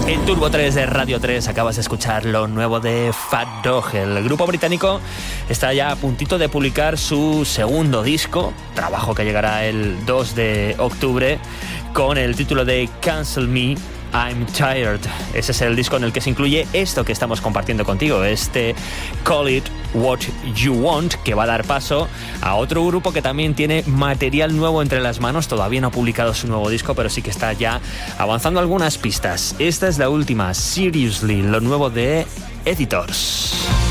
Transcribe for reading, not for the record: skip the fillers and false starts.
En Turbo 3 de Radio 3 acabas de escuchar lo nuevo de Fat Dog. El grupo británico está ya a puntito de publicar su segundo disco, trabajo que llegará el 2 de octubre, con el título de Cancel Me, I'm Tired. Ese es el disco en el que se incluye esto que estamos compartiendo contigo, este Call It What You Want, que va a dar paso a otro grupo que también tiene material nuevo entre las manos. Todavía no ha publicado su nuevo disco, pero sí que está ya avanzando algunas pistas. Esta es la última, Seriously, lo nuevo de Editors.